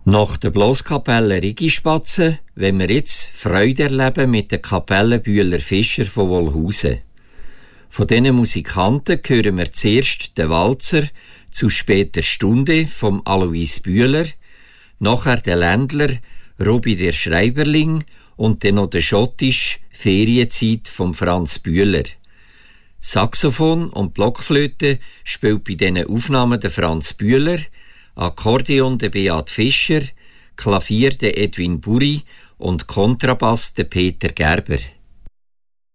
Nach der Bloskapelle Rigispatzen wollen wir jetzt Freude erleben mit der Kapelle Bühler Fischer von Wolhusen. Von diesen Musikanten hören wir zuerst den Walzer «Zu später Stunde» vom Alois Bühler, nachher den Ländler «Robi der Schreiberling» und dann noch den schottisch «Ferienzeit» vom Franz Bühler. Saxophon und Blockflöte spielt bei diesen Aufnahmen der Franz Bühler, Akkordeon der Beat Fischer, Klavier der Edwin Buri und Kontrabass der Peter Gerber.